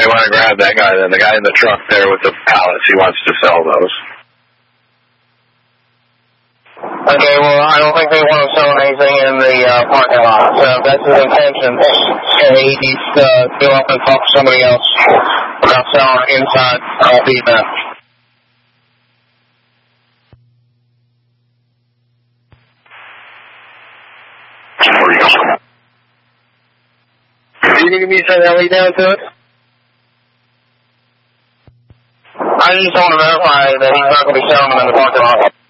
may want to grab that guy then. The guy in the truck there with the pallets, he wants to sell those. Okay, well, I don't think they want to sell anything in the parking lot. So if that's his intention, he needs to go up and talk to somebody else about selling inside the event. Are you going to give me something that way down to it? I just want to verify that he's not going to be selling them in the parking lot.